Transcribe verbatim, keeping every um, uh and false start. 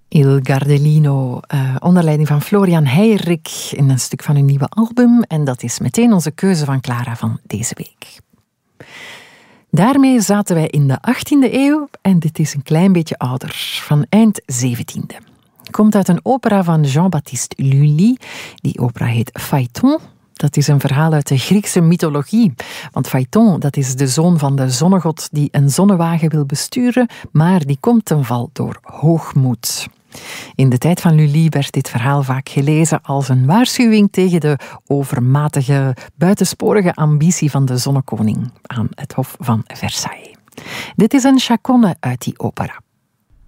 Il Gardelino, uh, onder leiding van Florian Heirik in een stuk van hun nieuwe album. En dat is meteen onze keuze van Clara van deze week. Daarmee zaten wij in de achttiende eeuw en dit is een klein beetje ouder, van eind zeventiende. Komt uit een opera van Jean-Baptiste Lully. Die opera heet Phaeton. Dat is een verhaal uit de Griekse mythologie. Want Phaeton, dat is de zoon van de zonnegod die een zonnewagen wil besturen, maar die komt ten val door hoogmoed. In de tijd van Lully werd dit verhaal vaak gelezen als een waarschuwing tegen de overmatige, buitensporige ambitie van de zonnekoning aan het hof van Versailles. Dit is een chaconne uit die opera.